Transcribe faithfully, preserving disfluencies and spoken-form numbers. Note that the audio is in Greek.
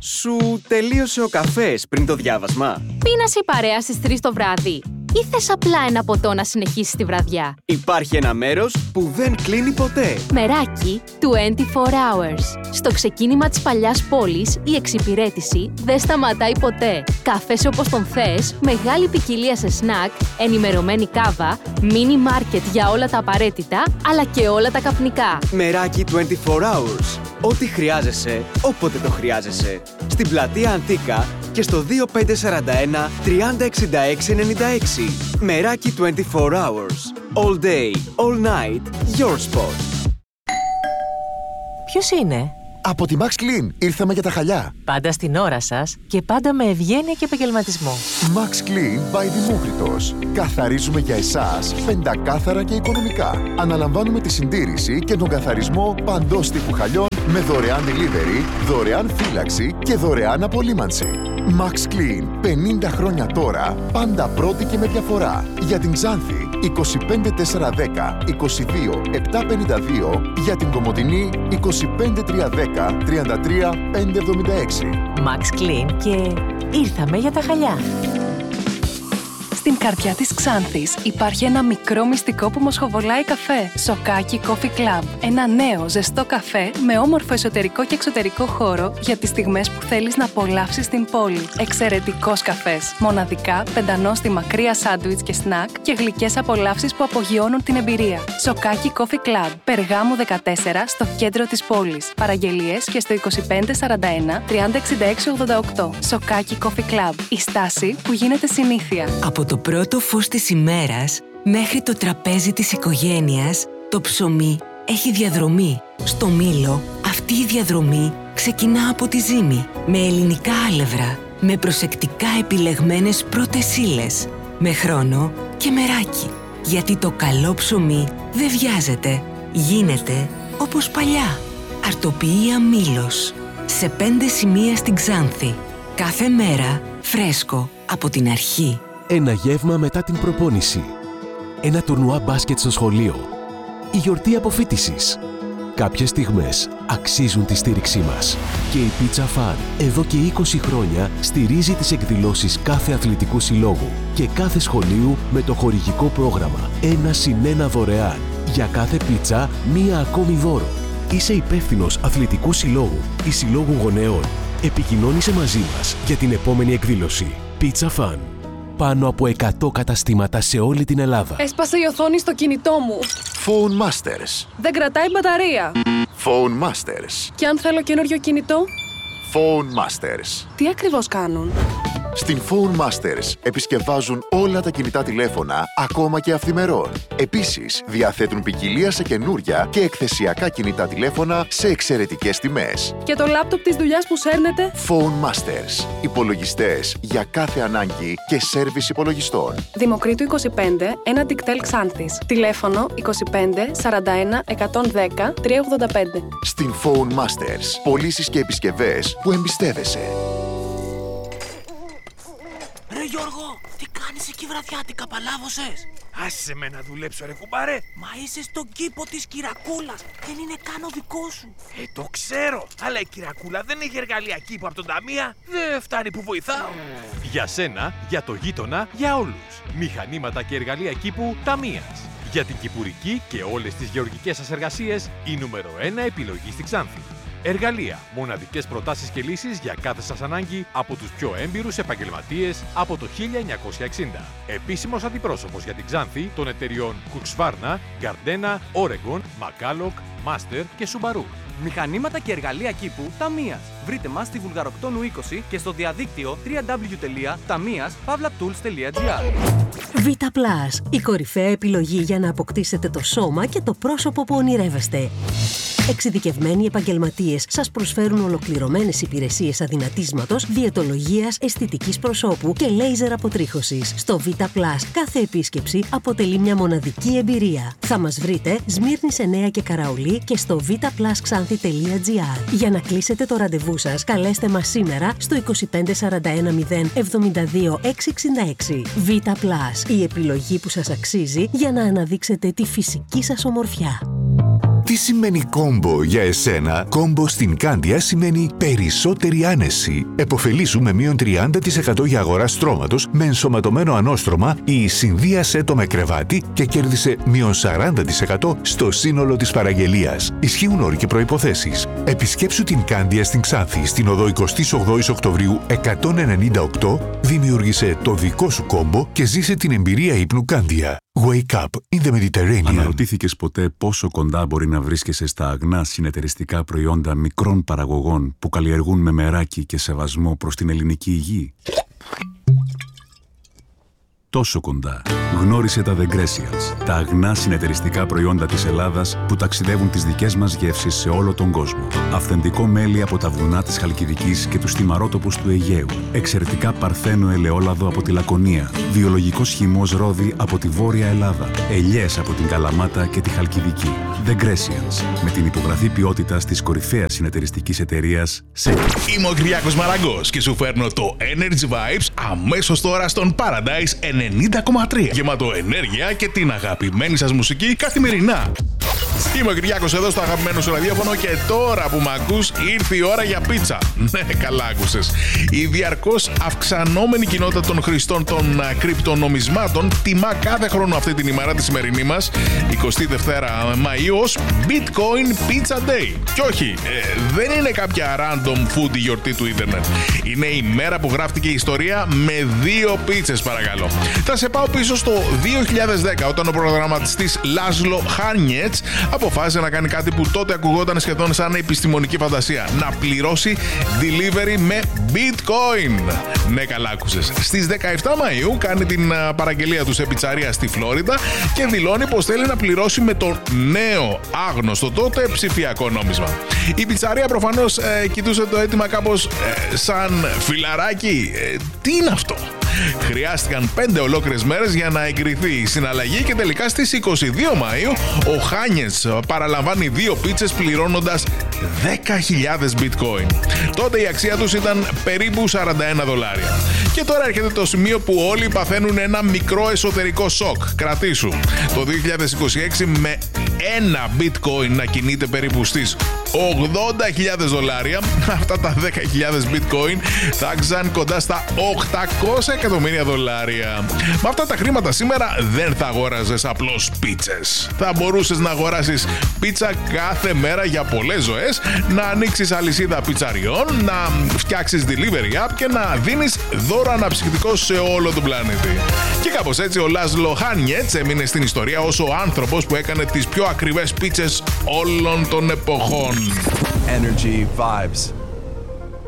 Σου τελείωσε ο καφές πριν το διάβασμα? Πίνας η παρέα στις τρεις το βράδυ ή θες απλά ένα ποτό να συνεχίσεις τη βραδιά? Υπάρχει ένα μέρος που δεν κλείνει ποτέ. Μεράκι είκοσι τέσσερις hours. Στο ξεκίνημα της παλιάς πόλης, η εξυπηρέτηση δεν σταματάει ποτέ. Καφές όπως τον θες, μεγάλη ποικιλία σε σνακ, ενημερωμένη κάβα, μίνι μάρκετ για όλα τα απαραίτητα, αλλά και όλα τα καπνικά. Μεράκι είκοσι τέσσερις hours. Ό,τι χρειάζεσαι, όποτε το χρειάζεσαι. Στην πλατεία Αντίκα και στο δύο πέντε τέσσερα ένα τρία μηδέν έξι έξι εννιά έξι. Μεράκι είκοσι τέσσερις hours. All day, all night, your spot. Ποιος είναι? Από τη Max Clean ήρθαμε για τα χαλιά. Πάντα στην ώρα σας και πάντα με ευγένεια και επαγγελματισμό. Max Clean by Δημόκριτος. Καθαρίζουμε για εσάς πεντακάθαρα και οικονομικά. Αναλαμβάνουμε τη συντήρηση και τον καθαρισμό παντός τύπου χαλιών με δωρεάν delivery, δωρεάν φύλαξη και δωρεάν απολύμανση. Max Clean, πενήντα χρόνια τώρα, πάντα πρώτη και με διαφορά. Για την Ξάνθη, είκοσι πέντε τέσσερα δέκα είκοσι δύο επτακόσια πενήντα δύο, για την Κομοτηνή, είκοσι πέντε τρία δέκα τριάντα τρία πεντακόσια εβδομήντα έξι. Max Clean και ήρθαμε για τα χαλιά. Στην καρδιά της Ξάνθης υπάρχει ένα μικρό μυστικό που μοσχοβολάει καφέ. Σοκάκι Coffee Club. Ένα νέο ζεστό καφέ με όμορφο εσωτερικό και εξωτερικό χώρο για τις στιγμές που θέλεις να απολαύσεις την πόλη. Εξαιρετικός καφές. Μοναδικά, πεντανόστιμα κρύα σάντουιτς και σνακ και γλυκές απολαύσεις που απογειώνουν την εμπειρία. Σοκάκι Coffee Club. Περγάμου δεκατέσσερα στο κέντρο της πόλης. Παραγγελίες και στο είκοσι πέντε σαράντα ένα τριάντα εξήντα έξι ογδόντα οκτώ. Σοκάκι Coffee Club. Η στάση που γίνεται συνήθεια. Από το πρώτο φως της ημέρας μέχρι το τραπέζι της οικογένειας, το ψωμί έχει διαδρομή. Στο Μήλο, αυτή η διαδρομή ξεκινά από τη ζύμη, με ελληνικά άλευρα, με προσεκτικά επιλεγμένες πρώτες ύλες, με χρόνο και μεράκι. Γιατί το καλό ψωμί δεν βιάζεται, γίνεται όπως παλιά. Αρτοποιία Μήλος, σε πέντε σημεία στην Ξάνθη. Κάθε μέρα φρέσκο από την αρχή. Ένα γεύμα μετά την προπόνηση. Ένα τουρνουά μπάσκετ στο σχολείο. Η γιορτή αποφοίτησης. Κάποιες στιγμές αξίζουν τη στήριξή μας. Και η Pizza Fun εδώ και είκοσι χρόνια στηρίζει τις εκδηλώσεις κάθε αθλητικού συλλόγου και κάθε σχολείου με το χορηγικό πρόγραμμα ένα συν ένα δωρεάν. Για κάθε πίτσα μία ακόμη δώρο. Είσαι υπεύθυνος αθλητικού συλλόγου ή συλλόγου γονέων. Επικοινώνησε μαζί μας για την επόμενη εκδήλωση. Pizza Fun. Πάνω από εκατό καταστήματα σε όλη την Ελλάδα. Έσπασε η οθόνη στο κινητό μου. Phone Masters. Δεν κρατάει μπαταρία. Phone Masters. Και αν θέλω καινούριο κινητό? Phone Masters. Τι ακριβώς κάνουν? Στην Phone Masters επισκευάζουν όλα τα κινητά τηλέφωνα, ακόμα και αυθημερών. Επίσης, διαθέτουν ποικιλία σε καινούρια και εκθεσιακά κινητά τηλέφωνα σε εξαιρετικές τιμές. Και το λάπτοπ της δουλειάς που σέρνετε? Phone Masters. Υπολογιστές για κάθε ανάγκη και σέρβις υπολογιστών. Δημοκρίτου είκοσι πέντε, ένα Dicktel Ξάνθης. Τηλέφωνο είκοσι πέντε σαράντα ένα εκατόν δέκα τριακόσια ογδόντα πέντε. Στην Phone Masters. Πωλήσεις και επισκευές που εμπιστεύεσαι. Ρε Γιώργο, τι κάνεις εκεί βραδιάτικα, παλάβωσες? Άσε με να δουλέψω ρε κουμπάρε. Μα είσαι στον κήπο της Κυρακούλας, δεν είναι καν ο δικός σου. Ε, το ξέρω, αλλά η Κυρακούλα δεν έχει εργαλεία κήπου από τον Ταμεία. Δεν φτάνει που βοηθάω. Για σένα, για το γείτονα, για όλους. Μηχανήματα και εργαλεία κήπου Ταμείας. Για την κυπουρική και όλες τις γεωργικές σας εργασίες, η νούμερο ένα επιλογή στη Ξάνθη. Εργαλεία, μοναδικές προτάσεις και λύσεις για κάθε σας ανάγκη από τους πιο έμπειρους επαγγελματίες από το χίλια εννιακόσια εξήντα. Επίσημος αντιπρόσωπος για την Ξάνθη των εταιριών Husqvarna, Gardena, Oregon, Macalloch, Master και Subaru. Μηχανήματα και εργαλεία κήπου Ταμείας. Βρείτε μας στη Βουλγαροκτόνου είκοσι και στο διαδίκτυο double-u double-u double-u τελεία ταμείας παύλα tools τελεία gr. Vita Plus, η κορυφαία επιλογή για να αποκτήσετε το σώμα και το πρόσωπο που ονειρεύεστε. Εξειδικευμένοι επαγγελματίες σας προσφέρουν ολοκληρωμένες υπηρεσίες αδυνατίσματος, διαιτολογίας, αισθητικής προσώπου και λέιζερ αποτρίχωσης. Στο Vita Plus κάθε επίσκεψη αποτελεί μια μοναδική εμπειρία. Θα μας βρείτε Σμύρνης εννέα και Καραολί και στο β πλας ξάνθη τελεία gr. Για να κλείσετε το ραντεβού σας, καλέστε μας σήμερα στο είκοσι πέντε σαράντα ένα μηδέν εβδομήντα δύο εξακόσια εξήντα έξι. Vita Plus, η επιλογή που σας αξίζει για να αναδείξετε τη φυσική σας ομορφιά. Τι σημαίνει κόμπο για εσένα? Κόμπο στην Κάνδια σημαίνει περισσότερη άνεση. Εποφελήσου με μείον τριάντα τοις εκατό για αγορά στρώματος με ενσωματωμένο ανώστρωμα ή συνδύασέ το με κρεβάτι και κέρδισε μείον σαράντα τοις εκατό στο σύνολο της παραγγελίας. Ισχύουν όροι και προϋποθέσεις. Επισκέψου την Κάνδια στην Ξάνθη, στην οδό εικοστή όγδοη Οκτωβρίου εκατόν ενενήντα οκτώ, δημιούργησε το δικό σου κόμπο και ζήσε την εμπειρία ύπνου Κάνδια. Wake up in the Mediterranean. Αναρωτήθηκες ποτέ πόσο κοντά μπορεί να βρίσκεσαι στα αγνά συνεταιριστικά προϊόντα μικρών παραγωγών που καλλιεργούν με μεράκι και σεβασμό προς την ελληνική υγεία? Τόσο κοντά. Γνώρισε τα The Grecians, τα αγνά συνεταιριστικά προϊόντα της Ελλάδας που ταξιδεύουν τις δικές μας γεύσεις σε όλο τον κόσμο. Αυθεντικό μέλι από τα βουνά της Χαλκιδικής και τους θυμαρότοπους του Αιγαίου. Εξαιρετικά παρθένο ελαιόλαδο από τη Λακωνία. Βιολογικός χυμός ρόδι από τη Βόρεια Ελλάδα. Ελιές από την Καλαμάτα και τη Χαλκιδική. The Grecians, με την υπογραφή ποιότητας της κορυφαίας συνεταιριστικής εταιρείας ΣΕΚ. Είμαι ο Κυριάκος Μαραγκός και σου φέρνω το Energy Vibes αμέσως τώρα στον Paradise ενενήντα κόμμα τρία. Γεμάτο ενέργεια και την αγαπημένη σας μουσική καθημερινά. Είμαι ο Κυριάκος εδώ στο αγαπημένο σου ραδιόφωνο και τώρα που μ' ακούς ήρθε η ώρα για πίτσα. Ναι, καλά άκουσες. Η διαρκώς αυξανόμενη κοινότητα των χρηστών των κρυπτονομισμάτων τιμά κάθε χρόνο αυτή την ημέρα τη σημερινή μας, εικοστή δεύτερη Μαΐου, ως Bitcoin Pizza Day. Και όχι, ε, δεν είναι κάποια random food γιορτή του ίντερνετ. Είναι η μέρα που γράφτηκε η ιστορία με δύο πίτσες, παρακαλώ. Θα σε πάω πίσω στο δύο χιλιάδες δέκα, όταν ο προγραμματιστής Λάζλο Χάνιετς αποφάσισε να κάνει κάτι που τότε ακουγόταν σχεδόν σαν επιστημονική φαντασία. Να πληρώσει delivery με bitcoin. Ναι, καλά άκουσες. Στις δεκαεπτά Μαΐου κάνει την παραγγελία του σε πιτσαρία στη Φλόριντα και δηλώνει πως θέλει να πληρώσει με το νέο άγνωστο τότε ψηφιακό νόμισμα. Η πιτσαρία προφανώς ε, κοιτούσε το αίτημα κάπως ε, σαν φιλαράκι. Ε, τι είναι αυτό? Χρειάστηκαν πέντε ολόκληρες μέρες για να εγκριθεί η συναλλαγή και τελικά στις εικοστή δεύτερη Μαΐου ο Χάνιετς παραλαμβάνει δύο πίτσες πληρώνοντας δέκα χιλιάδες bitcoin. Τότε η αξία τους ήταν περίπου σαράντα ένα δολάρια. Και τώρα έρχεται το σημείο που όλοι παθαίνουν ένα μικρό εσωτερικό σοκ. Κρατήσου. Το δύο χιλιάδες είκοσι έξι με ένα bitcoin να κινείται περίπου στις ογδόντα χιλιάδες δολάρια, αυτά τα δέκα χιλιάδες bitcoin θα άξιζαν κοντά στα οκτακόσια εκατομμύρια δολάρια. Με αυτά τα χρήματα σήμερα δεν θα αγόραζες απλώς πίτσες. Θα μπορούσες να αγοράσεις πίτσα κάθε μέρα για πολλές ζωές, να ανοίξεις αλυσίδα πιτσαριών, να φτιάξεις delivery app και να δίνεις δώρο αναψυκτικό σε όλο τον πλανήτη. Και κάπως έτσι ο Λάζλο Χάνιετς έμεινε στην ιστορία ως ο άνθρωπος που έκανε τις πιο ακριβές πίτσες όλων των εποχών. Energy Vibes.